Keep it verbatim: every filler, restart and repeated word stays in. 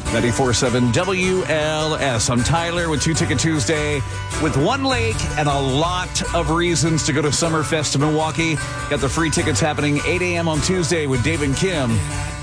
ninety-four point seven W L S. I'm Tyler with Two Ticket Tuesday with one lake and a lot of reasons to go to Summerfest in Milwaukee. Got the free tickets happening eight a.m. on Tuesday with Dave and Kim.